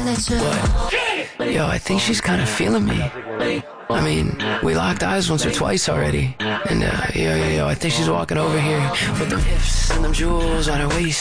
But, yo, I think she's kind of feeling me. I mean, we locked eyes once or twice already. And, yo, I think she's walking over here with them hips and them jewels on her waist.